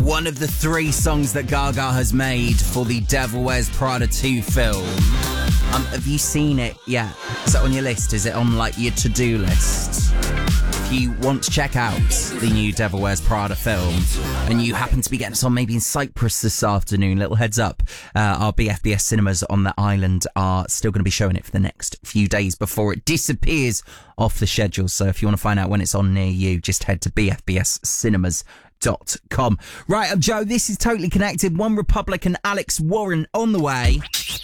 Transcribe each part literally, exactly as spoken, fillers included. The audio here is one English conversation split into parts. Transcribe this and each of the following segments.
one of the three songs that Gaga has made for the Devil Wears Prada two film. Um, have you seen it yet? Is it on your list? Is it on, like, your to-do list? If you want to check out the new Devil Wears Prada film and you happen to be getting us on maybe in Cyprus this afternoon, little heads up, uh, our B F B S cinemas on the island are still going to be showing it for the next few days before it disappears off the schedule. So if you want to find out when it's on near you, just head to b f b s cinemas dot com. Right, I'm Joe. This is Totally Connected. One Republic and Alex Warren on the way.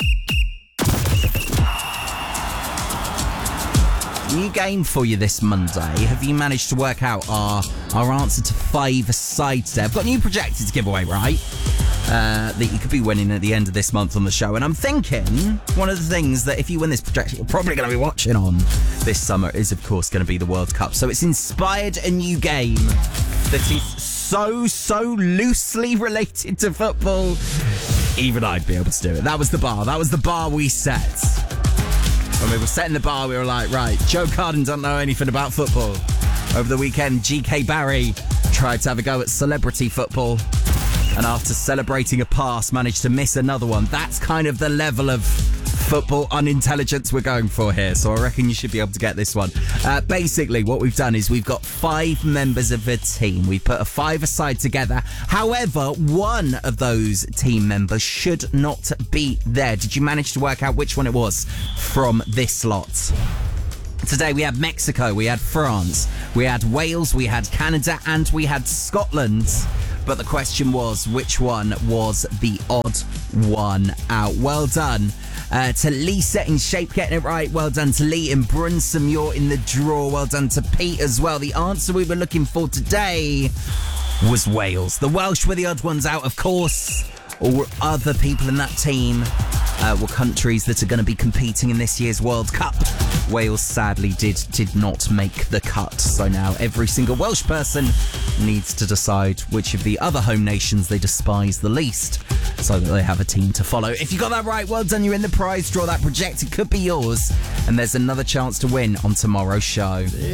New game for you this Monday. Have you managed to work out our our answer to five sides there? I've got a new projector to give away, right? Uh, that you could be winning at the end of this month on the show. And I'm thinking one of the things that if you win this projector, you're probably going to be watching on this summer is, of course, going to be the World Cup. So it's inspired a new game that is so, so loosely related to football. Even I'd be able to do it. That was the bar. That was the bar we set. When we were setting the bar, we were like, right, Joe Carden doesn't know anything about football. Over the weekend, G K Barry tried to have a go at celebrity football, and after celebrating a pass, managed to miss another one. That's kind of the level of football unintelligence we're going for here, so I reckon you should be able to get this one. Uh, basically, what we've done is we've got five members of a team. We put a five-a-side together. However, one of those team members should not be there. Did you manage to work out which one it was from this lot? Today we had Mexico, we had France, we had Wales, we had Canada, and we had Scotland. But the question was, which one was the odd one out? Well done uh, to Lee Setting Shape getting it right. Well done to Lee and Brunsum, you're in the draw. Well done to Pete as well. The answer we were looking for today was Wales. The Welsh were the odd ones out, of course. Or other people in that team uh, were countries that are going to be competing in this year's World Cup. Wales sadly did did not make the cut. So now every single Welsh person needs to decide which of the other home nations they despise the least so that they have a team to follow. If you got that right, well done. You're in the prize draw. That projector could be yours. And there's another chance to win on tomorrow's show.